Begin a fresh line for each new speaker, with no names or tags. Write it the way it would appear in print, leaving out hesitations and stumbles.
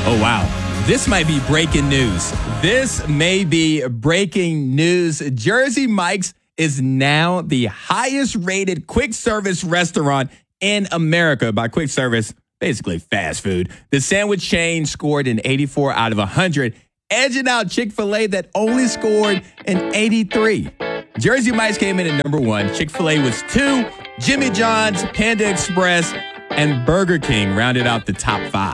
Oh, wow. This might be breaking news. This may be breaking news. Jersey Mike's is now the highest rated quick service restaurant in America. By quick service, basically fast food. The sandwich chain scored an 84 out of 100, edging out Chick-fil-A that only scored an 83. Jersey Mike's came in at number 1. Chick-fil-A was 2. Jimmy John's, Panda Express, and Burger King rounded out the top 5.